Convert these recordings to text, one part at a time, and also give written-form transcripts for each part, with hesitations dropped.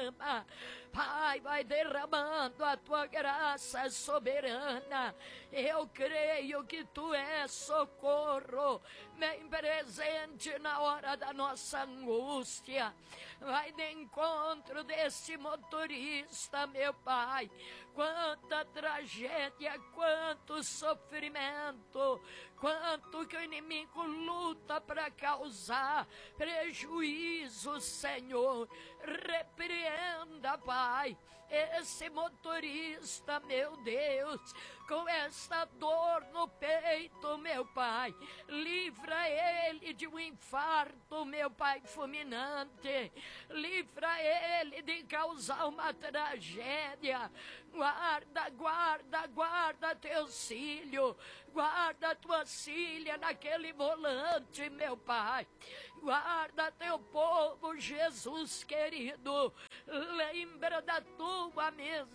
derrama. Pai, vai derramando a tua graça soberana. Eu creio que tu és socorro, bem presente na hora da nossa angústia. Vai de encontro desse motorista, meu Pai. Quanta tragédia, quanto sofrimento, quanto que o inimigo luta para causar prejuízo, Senhor. Repreenda, Pai, esse motorista, meu Deus, com essa dor no peito, meu Pai. Livra ele de um infarto, meu Pai, fulminante. Livra ele de causar uma tragédia. Guarda, guarda, guarda teus filhos. Guarda tuas filhas naquele volante, meu Pai. Guarda teu povo, Jesus querido. Lembra da tua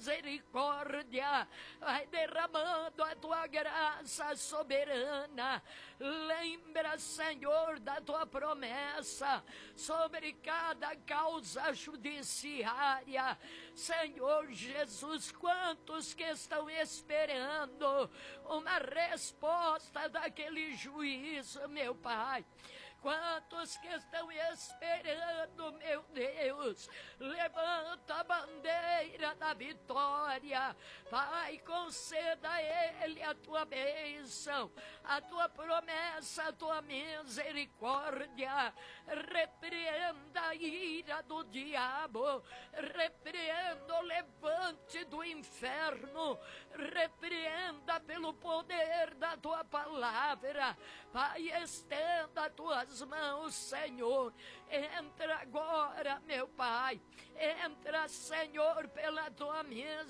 misericórdia. Vai derramando a tua graça soberana. Lembra, Senhor, da tua promessa sobre cada causa judiciária. Senhor Jesus, quantos que estão esperando uma resposta daquele juízo, meu Pai. Quantos que estão esperando, meu Deus. Levanta a bandeira da vitória. Pai, conceda a ele a tua bênção, a tua promessa, a tua misericórdia. Repreenda a ira do diabo. Repreenda o levante do inferno. Repreenda pelo poder da tua palavra. Pai, estenda as tuas mãos, Senhor. Entra agora, meu Pai. Entra, Senhor, pela tua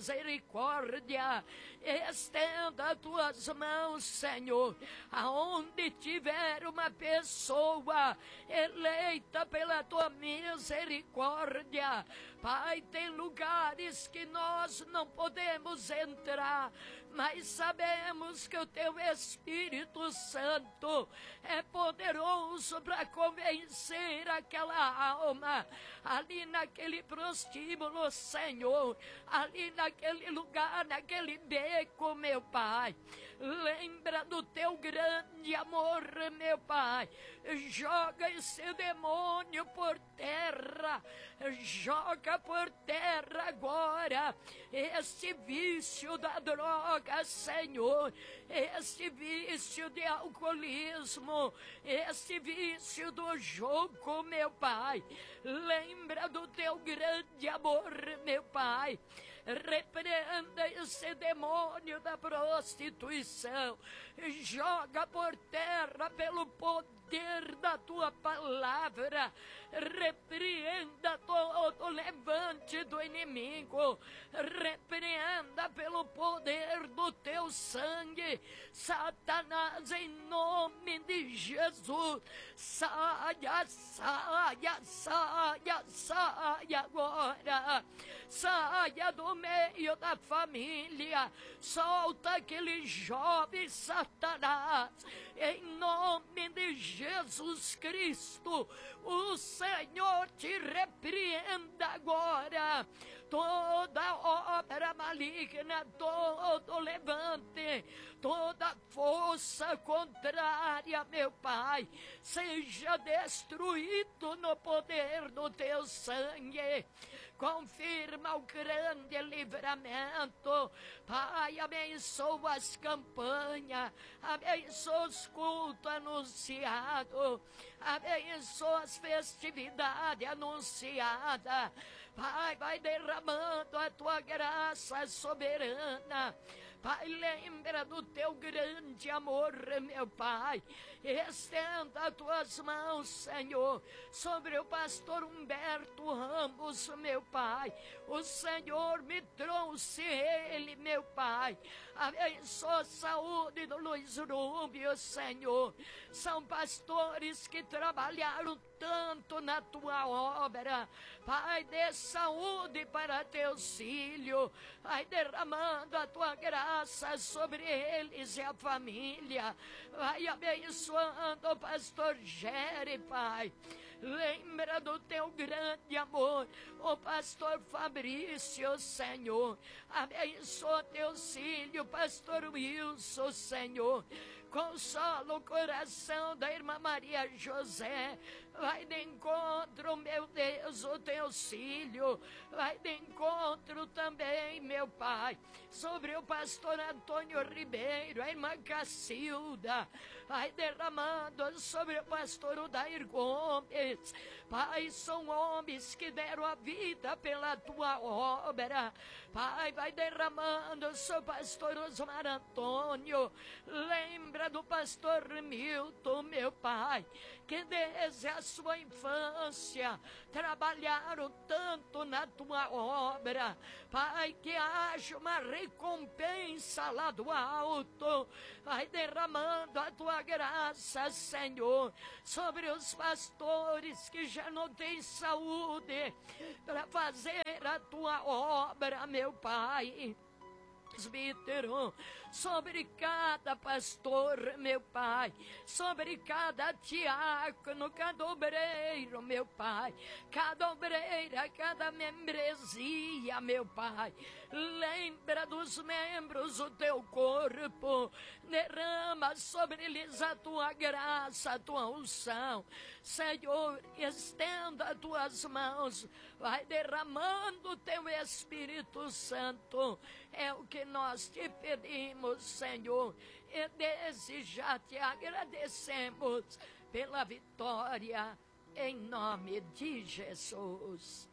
misericórdia. Estenda as tuas mãos, Senhor. Aonde tiver uma pessoa eleita pela tua misericórdia, Pai, tem lugares que nós não podemos entrar, mas sabemos que o teu Espírito Santo é poderoso para convencer aquela alma ali naquele prostíbulo, Senhor, ali naquele lugar, naquele beco, meu Pai. Lembra do teu grande amor, meu Pai. Joga esse demônio por terra. Joga por terra agora esse vício da droga, Senhor. Esse vício de alcoolismo. Esse vício do jogo, meu Pai. Lembra do teu grande amor, meu Pai. Repreenda esse demônio da prostituição. Joga por terra pelo poder da tua palavra. Repreenda todo o levante do inimigo. Repreenda pelo poder do teu sangue. Satanás, em nome de Jesus, saia, saia, saia, saia agora. Saia do meio da família. Solta aquele jovem Satanás. Em nome de Jesus Cristo, o Senhor te repreenda agora. Toda obra maligna, todo levante, toda força contrária, meu Pai, seja destruído no poder do teu sangue. Confirma o grande livramento. Pai, abençoa as campanhas, abençoa os cultos anunciados, abençoa as festividades anunciadas. Pai, vai derramando a tua graça soberana. Pai, lembra do teu grande amor, meu Pai. Estenda as tuas mãos, Senhor, sobre o pastor Humberto Ramos, meu Pai. O Senhor me trouxe ele, meu Pai. Abençoa a saúde do Luiz Rubio, Senhor. São pastores que trabalharam tanto na tua obra. Pai, dê saúde para teus filhos. Vai derramando a tua graça sobre eles e a família. Vai abençoando o pastor Jerry, Pai. Lembra do teu grande amor, o pastor Fabrício, Senhor. Abençoa teus filhos, pastor Wilson, Senhor. Consola o coração da irmã Maria José. Vai de encontro, meu Deus, o teu filho. Vai de encontro também, meu Pai, sobre o pastor Antônio Ribeiro, a irmã Cacilda. Vai derramando sobre o pastor Odair Gomes. Pai, são homens que deram a vida pela tua obra. Pai, vai derramando sobre o pastor Osmar Antônio. Lembra do pastor Milton, meu Pai, que desde a sua infância trabalharam tanto na tua obra. Pai, que haja uma recompensa lá do alto. Vai derramando a tua graça, Senhor, sobre os pastores que já não têm saúde para fazer a tua obra, meu Pai. Presbítero, sobre cada pastor, meu Pai, sobre cada diácono, cada obreiro, meu Pai, cada obreira, cada membresia, meu Pai. Lembra dos membros do teu corpo, derrama sobre eles a tua graça, a tua unção. Senhor, estenda as tuas mãos, vai derramando o teu Espírito Santo. É o que nós te pedimos, Senhor, e desde já te agradecemos pela vitória, em nome de Jesus.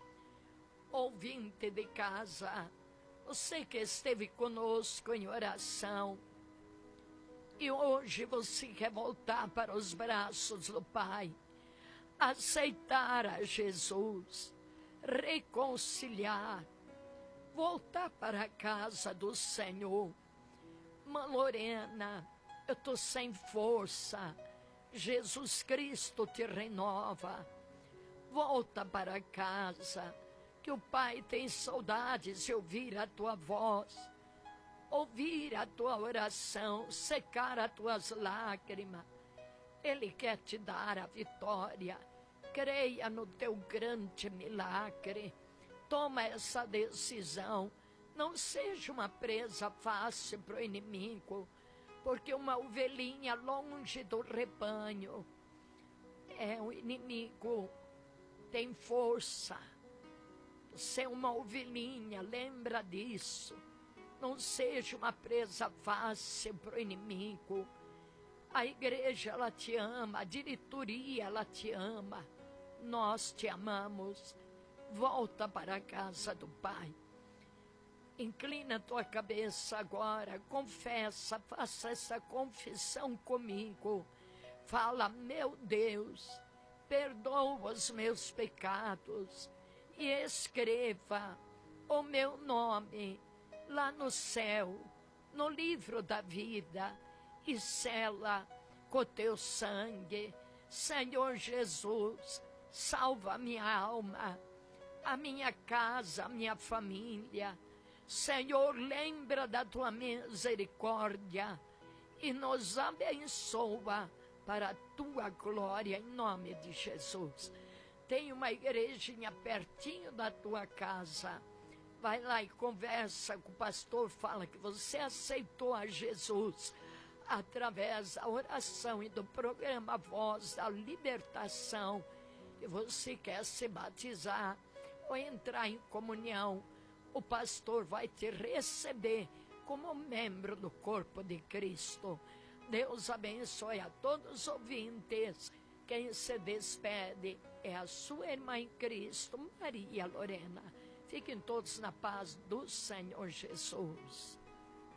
Ouvinte de casa, você que esteve conosco em oração, e hoje você quer voltar para os braços do Pai, aceitar a Jesus, reconciliar, voltar para a casa do Senhor. Irmã Lorena, eu estou sem força. Jesus Cristo te renova. Volta para casa, que o Pai tem saudades de ouvir a tua voz, ouvir a tua oração, secar as tuas lágrimas. Ele quer te dar a vitória. Creia no teu grande milagre. Toma essa decisão. Não seja uma presa fácil para o inimigo, porque uma ovelhinha longe do rebanho, o inimigo tem força. Você é uma ovelhinha, lembra disso. Não seja uma presa fácil para o inimigo. A igreja, ela te ama, a diretoria, ela te ama. Nós te amamos. Volta para a casa do Pai. Inclina a tua cabeça agora, confessa, faça essa confissão comigo. Fala, meu Deus, perdoa os meus pecados e escreva o meu nome lá no céu, no livro da vida, e sela com teu sangue. Senhor Jesus, salva a minha alma, a minha casa, a minha família. Senhor, lembra da tua misericórdia e nos abençoa para a tua glória, em nome de Jesus. Tem uma igrejinha pertinho da tua casa. Vai lá e conversa com o pastor, fala que você aceitou a Jesus através da oração e do programa Voz da Libertação, e você quer se batizar ou entrar em comunhão. O pastor vai te receber como membro do corpo de Cristo. Deus abençoe a todos os ouvintes. Quem se despede é a sua irmã em Cristo, Maria Lorena. Fiquem todos na paz do Senhor Jesus.